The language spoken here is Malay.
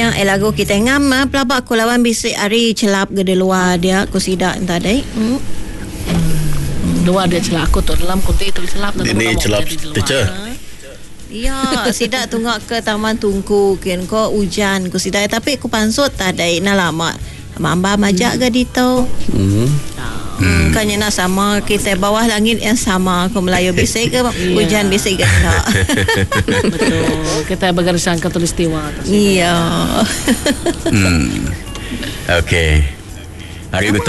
yang lagu kita ngam pelabak ko lawan bisik ari celap gede luar dia ko sidak tadi. Luar dia celap aku tu dalam kote itu celap. Ini celap teacher. Ya, sidak tunggak ke Taman Tungku kan ko hujan ko sidak tapi ko pansut tadi na lama. Mamba majak ke dito. Kanya nak sama kita bawah langit yang sama ko Melayu bisik ke hujan bisik ke tak. Betul. Kita bergarisan khatulistiwa. Iya. Okey. Hari